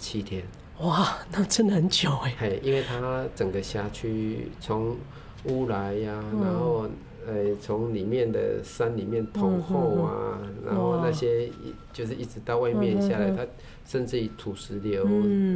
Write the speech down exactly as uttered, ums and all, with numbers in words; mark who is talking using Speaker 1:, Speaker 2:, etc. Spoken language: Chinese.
Speaker 1: 七天。
Speaker 2: 哇，那真的很久哎。
Speaker 1: 嘿，因为它整个辖区从乌来呀、啊嗯，然后呃从里面的山里面通后啊、嗯，然后那些就是一直到外面下来，它甚至于土石流。嗯